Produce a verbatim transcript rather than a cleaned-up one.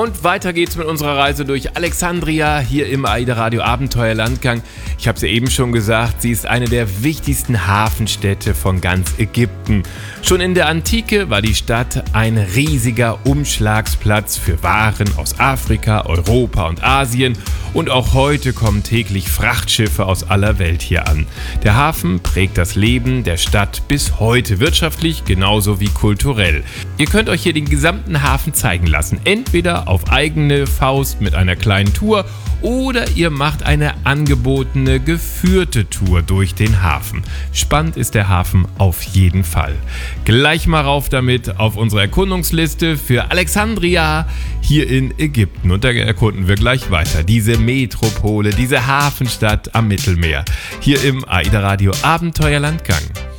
Und weiter geht's mit unserer Reise durch Alexandria hier im AIDA Radio Abenteuerlandgang. Ich habe es ja eben schon gesagt, sie ist eine der wichtigsten Hafenstädte von ganz Ägypten. Schon in der Antike war die Stadt ein riesiger Umschlagsplatz für Waren aus Afrika, Europa und Asien. Und auch heute kommen täglich Frachtschiffe aus aller Welt hier an. Der Hafen prägt das Leben der Stadt bis heute wirtschaftlich genauso wie kulturell. Ihr könnt euch hier den gesamten Hafen zeigen lassen, entweder auf eigene Faust mit einer kleinen Tour oder ihr macht eine angebotene, geführte Tour durch den Hafen. Spannend ist der Hafen auf jeden Fall. Gleich mal rauf damit auf unsere Erkundungsliste für Alexandria hier in Ägypten. Und da erkunden wir gleich weiter. Diese Metropole, diese Hafenstadt am Mittelmeer. Hier im AIDA Radio Abenteuerlandgang.